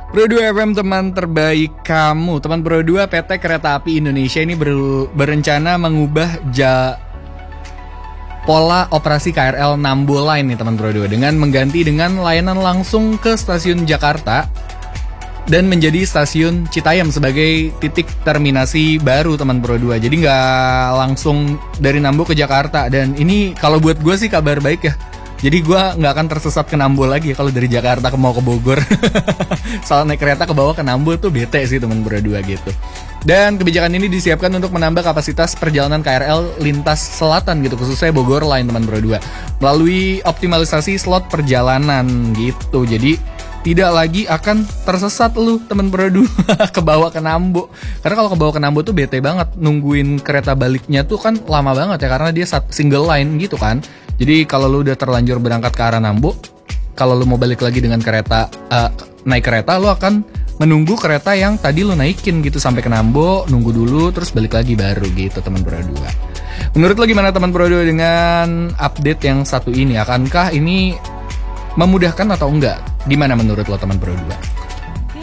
Pro 2 FM teman terbaik kamu. Teman Pro 2, PT Kereta Api Indonesia ini berencana mengubah pola operasi KRL Nambo Line nih teman Pro 2, dengan mengganti dengan layanan langsung ke stasiun Jakarta dan menjadi stasiun Citayam sebagai titik terminasi baru teman Pro 2. Jadi nggak langsung dari Nambo ke Jakarta, dan ini kalau buat gue sih kabar baik ya. Jadi gue nggak akan tersesat ke Nambo lagi ya kalau dari Jakarta mau ke Bogor. Soal naik kereta ke bawah ke Nambo tuh bete sih teman berdua gitu. Dan kebijakan ini disiapkan untuk menambah kapasitas perjalanan KRL lintas selatan gitu, khususnya Bogor Line teman berdua, melalui optimalisasi slot perjalanan gitu. Jadi tidak lagi akan tersesat lu teman berdua ke bawah ke Nambo. Karena kalau ke bawah ke Nambo tuh bete banget, nungguin kereta baliknya tuh kan lama banget ya, karena dia single line gitu kan. Jadi kalau lu udah terlanjur berangkat ke arah Nambo, kalau lu mau balik lagi dengan kereta, naik kereta, lu akan menunggu kereta yang tadi lu naikin gitu sampai ke Nambo, nunggu dulu terus balik lagi baru gitu teman berdua. Menurut lo gimana teman berdua dengan update yang satu ini? Akankah ini memudahkan atau enggak? Gimana menurut lo teman berdua?